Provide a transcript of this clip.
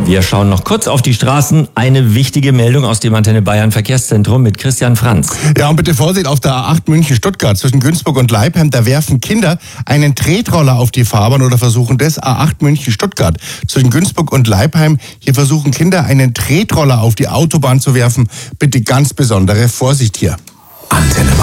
Wir schauen noch kurz auf die Straßen. Eine wichtige Meldung aus dem Antenne Bayern Verkehrszentrum mit Christian Franz. Ja, und bitte Vorsicht auf der A8 München-Stuttgart zwischen Günzburg und Leipheim. Da werfen Kinder einen Tretroller auf die Fahrbahn oder versuchen das. A8 München-Stuttgart zwischen Günzburg und Leipheim. Hier versuchen Kinder einen Tretroller auf die Autobahn zu werfen. Bitte ganz besondere Vorsicht hier. Antenne